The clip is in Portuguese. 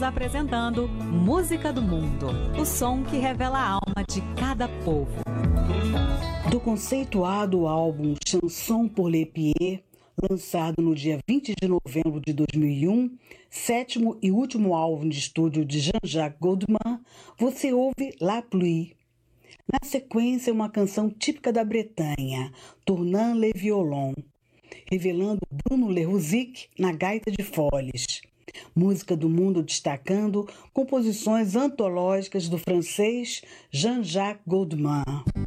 apresentando Música do Mundo, o som que revela a alma de cada povo. Do conceituado álbum Chanson pour les Pieds, lançado no dia 20 de novembro de 2001, sétimo e último álbum de estúdio de Jean-Jacques Goldman, você ouve La Pluie. Na sequência, uma canção típica da Bretanha, Tournant le Violon, revelando Bruno Lerrouzic na gaita de foles. Música do Mundo destacando composições antológicas do francês Jean-Jacques Goldman.